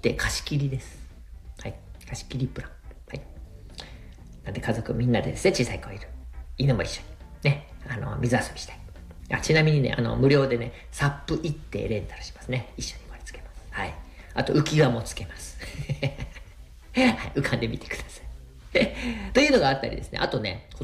って貸し切りです。はい。貸し切りプラン。はい。なんで家族みんなでですね、小さい子いる。犬も一緒に。ね。水遊びしたい。ちなみにね、無料でね、サップ行ってレンタルしますね。一緒にこれつけます。はい。あと浮き輪もつけます。はい。浮かんでみてください。というのがあったりですね。あとね、今